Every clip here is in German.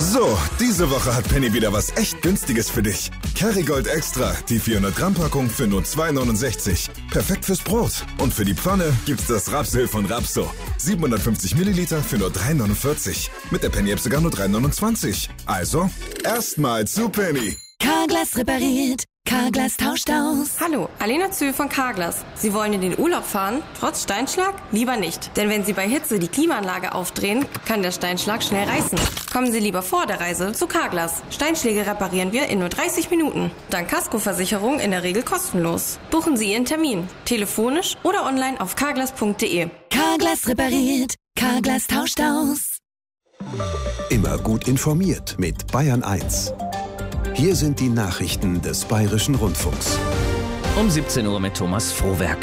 So, diese Woche hat Penny wieder was echt Günstiges für dich. Kerrygold Extra, die 400 Gramm Packung für nur 2,69. Perfekt fürs Brot. Und für die Pfanne gibt's das Rapsöl von Rapso. 750 Milliliter für nur 3,49. Mit der Penny-App sogar nur 3,29. Also, erstmal zu Penny. Carglass repariert. Carglass tauscht aus. Hallo, Alena Zühl von Carglass. Sie wollen in den Urlaub fahren? Trotz Steinschlag? Lieber nicht. Denn wenn Sie bei Hitze die Klimaanlage aufdrehen, kann der Steinschlag schnell reißen. Kommen Sie lieber vor der Reise zu Carglass. Steinschläge reparieren wir in nur 30 Minuten. Dank Kaskoversicherung in der Regel kostenlos. Buchen Sie Ihren Termin. Telefonisch oder online auf carglass.de. Carglass repariert. Carglass tauscht aus. Immer gut informiert mit Bayern 1. Hier sind die Nachrichten des Bayerischen Rundfunks. Um 17 Uhr mit Thomas Frohwerk.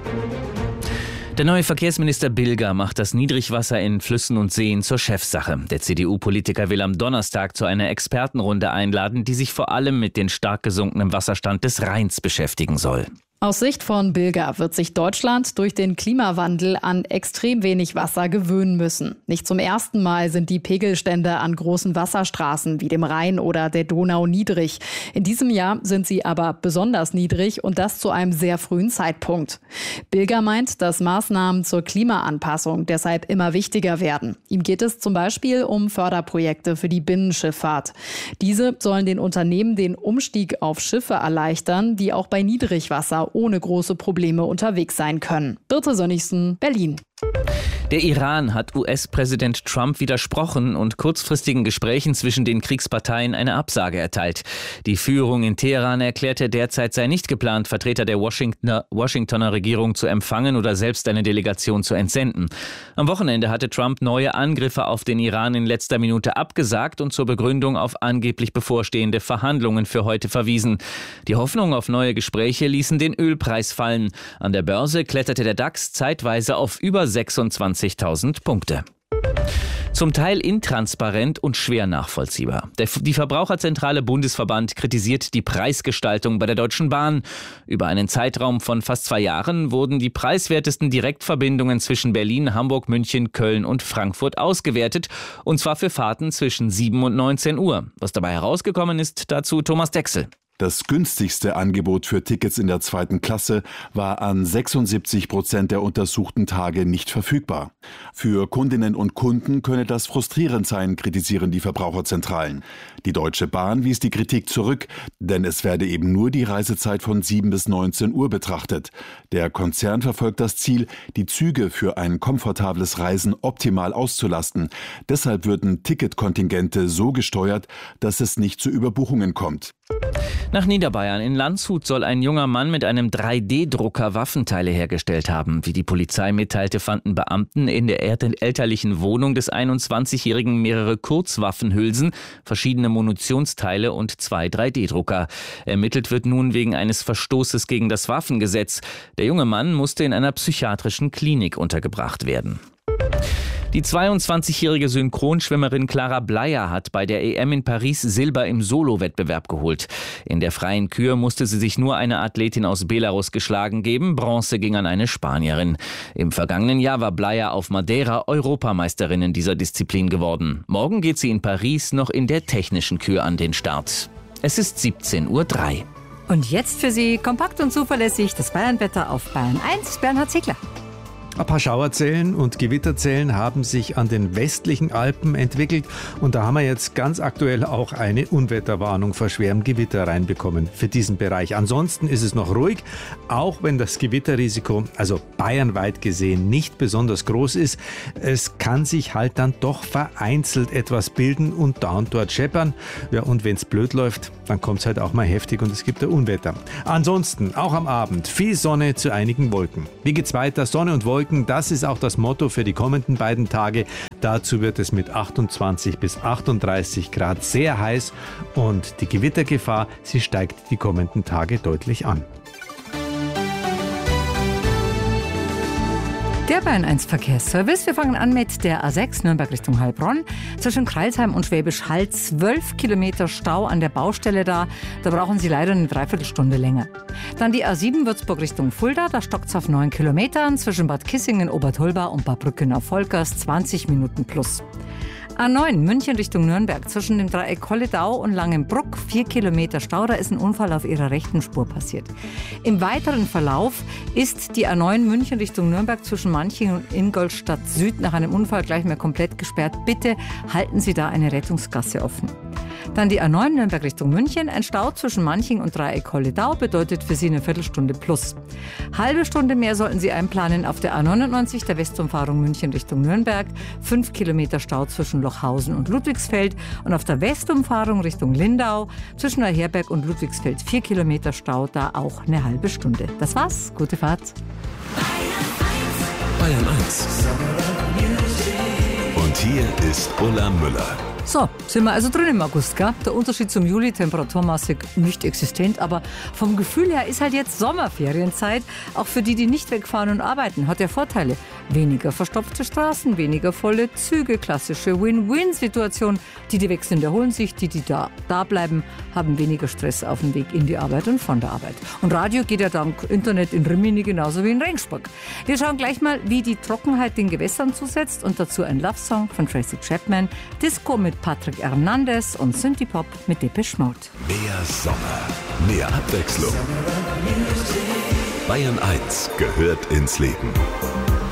Der neue Verkehrsminister Bilger macht das Niedrigwasser in Flüssen und Seen zur Chefsache. Der CDU-Politiker will am Donnerstag zu einer Expertenrunde einladen, die sich vor allem mit dem stark gesunkenen Wasserstand des Rheins beschäftigen soll. Aus Sicht von Bilger wird sich Deutschland durch den Klimawandel an extrem wenig Wasser gewöhnen müssen. Nicht zum ersten Mal sind die Pegelstände an großen Wasserstraßen wie dem Rhein oder der Donau niedrig. In diesem Jahr sind sie aber besonders niedrig und das zu einem sehr frühen Zeitpunkt. Bilger meint, dass Maßnahmen zur Klimaanpassung deshalb immer wichtiger werden. Ihm geht es zum Beispiel um Förderprojekte für die Binnenschifffahrt. Diese sollen den Unternehmen den Umstieg auf Schiffe erleichtern, die auch bei Niedrigwasser ohne große Probleme unterwegs sein können. Birte Sönnigsen, Berlin. Der Iran hat US-Präsident Trump widersprochen und kurzfristigen Gesprächen zwischen den Kriegsparteien eine Absage erteilt. Die Führung in Teheran erklärte, derzeit sei nicht geplant, Vertreter der Washingtoner Regierung zu empfangen oder selbst eine Delegation zu entsenden. Am Wochenende hatte Trump neue Angriffe auf den Iran in letzter Minute abgesagt und zur Begründung auf angeblich bevorstehende Verhandlungen für heute verwiesen. Die Hoffnung auf neue Gespräche ließen den Ölpreis fallen. An der Börse kletterte der DAX zeitweise auf über 26.000 Punkte. Zum Teil intransparent und schwer nachvollziehbar. Die Verbraucherzentrale Bundesverband kritisiert die Preisgestaltung bei der Deutschen Bahn. Über einen Zeitraum von fast 2 Jahren wurden die preiswertesten Direktverbindungen zwischen Berlin, Hamburg, München, Köln und Frankfurt ausgewertet. Und zwar für Fahrten zwischen 7 und 19 Uhr. Was dabei herausgekommen ist, dazu Thomas Dexel. Das günstigste Angebot für Tickets in der 2. Klasse war an 76% der untersuchten Tage nicht verfügbar. Für Kundinnen und Kunden könne das frustrierend sein, kritisieren die Verbraucherzentralen. Die Deutsche Bahn wies die Kritik zurück, denn es werde eben nur die Reisezeit von 7 bis 19 Uhr betrachtet. Der Konzern verfolgt das Ziel, die Züge für ein komfortables Reisen optimal auszulasten. Deshalb würden Ticketkontingente so gesteuert, dass es nicht zu Überbuchungen kommt. Nach Niederbayern in Landshut soll ein junger Mann mit einem 3D-Drucker Waffenteile hergestellt haben. Wie die Polizei mitteilte, fanden Beamten in der elterlichen Wohnung des 21-Jährigen mehrere Kurzwaffenhülsen, verschiedene Munitionsteile und 2 3D-Drucker. Ermittelt wird nun wegen eines Verstoßes gegen das Waffengesetz. Der junge Mann musste in einer psychiatrischen Klinik untergebracht werden. Die 22-jährige Synchronschwimmerin Clara Bleyer hat bei der EM in Paris Silber im Solo-Wettbewerb geholt. In der freien Kür musste sie sich nur eine Athletin aus Belarus geschlagen geben. Bronze ging an eine Spanierin. Im vergangenen Jahr war Bleyer auf Madeira Europameisterin in dieser Disziplin geworden. Morgen geht sie in Paris noch in der technischen Kür an den Start. Es ist 17:03 Uhr. Und jetzt für Sie kompakt und zuverlässig das Bayernwetter auf Bayern 1. Bernhard Ziegler. Ein paar Schauerzellen und Gewitterzellen haben sich an den westlichen Alpen entwickelt und da haben wir jetzt ganz aktuell auch eine Unwetterwarnung vor schwerem Gewitter reinbekommen für diesen Bereich. Ansonsten ist es noch ruhig, auch wenn das Gewitterrisiko, also bayernweit gesehen, nicht besonders groß ist. Es kann sich halt dann doch vereinzelt etwas bilden und da und dort scheppern. Ja, und wenn es blöd läuft, dann kommt es halt auch mal heftig und es gibt ein Unwetter. Ansonsten, auch am Abend, viel Sonne zu einigen Wolken. Wie geht's weiter? Sonne und Wolken. Das ist auch das Motto für die kommenden beiden Tage. Dazu wird es mit 28 bis 38 Grad sehr heiß und die Gewittergefahr, sie steigt die kommenden Tage deutlich an. Der Bayern 1 Verkehrsservice. Wir fangen an mit der A6 Nürnberg Richtung Heilbronn. Zwischen Crailsheim und Schwäbisch Hall 12 Kilometer Stau an der Baustelle da. Da brauchen Sie leider eine Dreiviertelstunde länger. Dann die A7 Würzburg Richtung Fulda. Da stockt es auf 9 Kilometern. Zwischen Bad Kissingen, Obertolba und Barbrücken auf Volkers 20 Minuten plus. A9 München Richtung Nürnberg zwischen dem Dreieck Kolledau und Langenbruck 4 Kilometer Stau. Da ist ein Unfall auf ihrer rechten Spur passiert. Im weiteren Verlauf ist die A9 München Richtung Nürnberg zwischen Manching und Ingolstadt Süd nach einem Unfall gleich mal komplett gesperrt. Bitte halten Sie da eine Rettungsgasse offen. Dann die A9 Nürnberg Richtung München. Ein Stau zwischen Manching und Dreieck Kolledau bedeutet für Sie eine Viertelstunde plus. Halbe Stunde mehr sollten Sie einplanen auf der A99, der Westumfahrung München Richtung Nürnberg. 5 Kilometer Stau zwischen Lochhausen und Ludwigsfeld. Und auf der Westumfahrung Richtung Lindau zwischen Neuherberg und Ludwigsfeld 4 Kilometer Stau, da auch eine halbe Stunde. Das war's. Gute Fahrt. Bayern 1. Und hier ist Ulla Müller. So, sind wir also drin im August, gell? Der Unterschied zum Juli, temperaturmäßig nicht existent, aber vom Gefühl her ist halt jetzt Sommerferienzeit. Auch für die, die nicht wegfahren und arbeiten, hat ja Vorteile. Weniger verstopfte Straßen, weniger volle Züge, klassische Win-Win-Situation. Die weg sind, erholen sich, die da bleiben, haben weniger Stress auf dem Weg in die Arbeit und von der Arbeit. Und Radio geht ja dank Internet in Rimini genauso wie in Regensburg. Wir schauen gleich mal, wie die Trockenheit den Gewässern zusetzt und dazu ein Love-Song von Tracy Chapman, Disco mit Patrick Hernandez und Synthie-Pop mit Depeche Mode. Mehr Sommer, mehr Abwechslung. Bayern 1 gehört ins Leben.